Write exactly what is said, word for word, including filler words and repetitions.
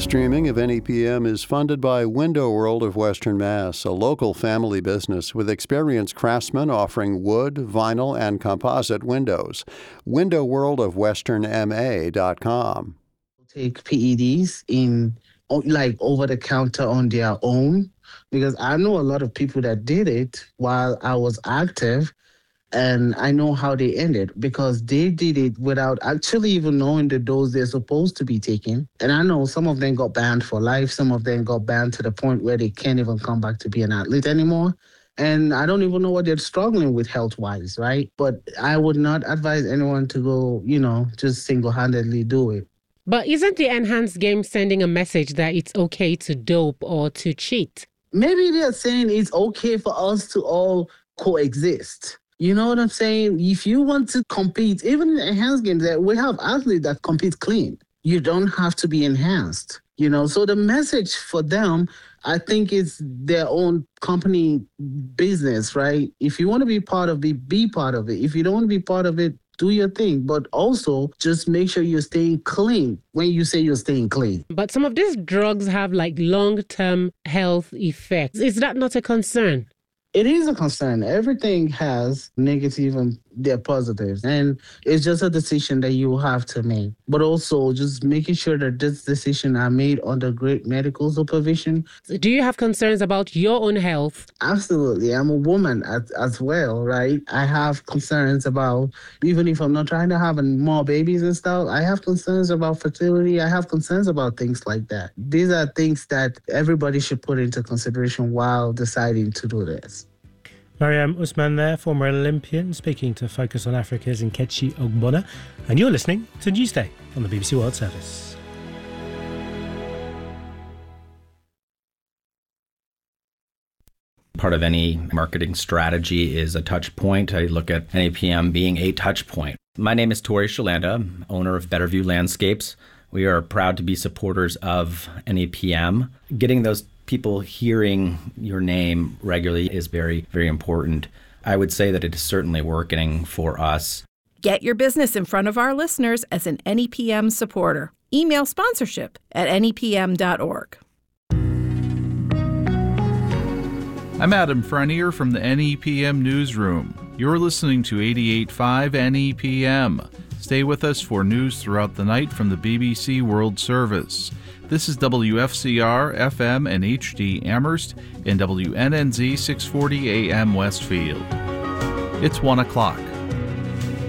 streaming of N E P M is funded by Window World of Western Mass, a local family business with experienced craftsmen offering wood, vinyl, and composite windows. window world of western m a dot com. Take P E Ds in like over the counter on their own, because I know a lot of people that did it while I was active. And I know how they ended because they did it without actually even knowing the dose they're supposed to be taking. And I know some of them got banned for life. Some of them got banned to the point where they can't even come back to be an athlete anymore. And I don't even know what they're struggling with health-wise, right? But I would not advise anyone to go, you know, just single-handedly do it. But isn't the enhanced game sending a message that it's okay to dope or to cheat? Maybe they're saying it's okay for us to all coexist. You know what I'm saying? If you want to compete, even in enhanced games, that we have athletes that compete clean. You don't have to be enhanced, you know? So the message for them, I think, is their own company business, right? If you want to be part of it, be part of it. If you don't want to be part of it, do your thing. But also just make sure you're staying clean when you say you're staying clean. But some of these drugs have like long-term health effects. Is that not a concern? It is a concern. Everything has negative and they're positives. And it's just a decision that you have to make. But also just making sure that this decision are made under great medical supervision. Do you have concerns about your own health? Absolutely. I'm a woman as, as well, right? I have concerns about, even if I'm not trying to have more babies and stuff, I have concerns about fertility. I have concerns about things like that. These are things that everybody should put into consideration while deciding to do this. Mariam Usman there, former Olympian, speaking to Focus on Africa's Nkechi Ogbonna. And you're listening to Newsday on the B B C World Service. Part of any marketing strategy is a touch point. I look at N E P M being a touch point. My name is Tori Shalanda, owner of Betterview Landscapes. We are proud to be supporters of N E P M. Getting those people hearing your name regularly is very, very important. I would say that it is certainly working for us. Get your business in front of our listeners as an N E P M supporter. Email sponsorship at N E P M dot org. I'm Adam Frenier from the N E P M Newsroom. You're listening to eighty-eight point five N E P M. Stay with us for news throughout the night from the B B C World Service. This is W F C R, F M and H D Amherst and W N N Z six forty A M Westfield. It's one o'clock.